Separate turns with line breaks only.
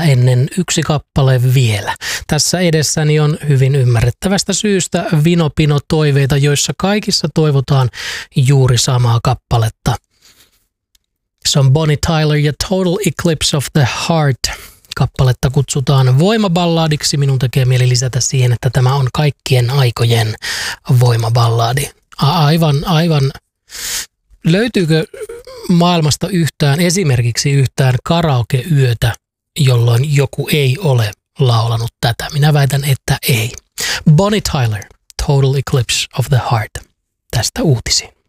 ennen yksi kappale vielä. Tässä edessäni on hyvin ymmärrettävästä syystä Vinopino toiveita, joissa kaikissa toivotaan juuri samaa kappaletta. Se on Bonnie Tyler ja Total Eclipse of the Heart. Kappaletta kutsutaan voimaballadiksi. Minun tekee mieli lisätä siihen, että tämä on kaikkien aikojen voimaballadi. Aivan. Löytyykö maailmasta esimerkiksi yhtään karaoke-yötä, jolloin joku ei ole laulanut tätä? Minä väitän, että ei. Bonnie Tyler, Total Eclipse of the Heart. Tästä uutisiin.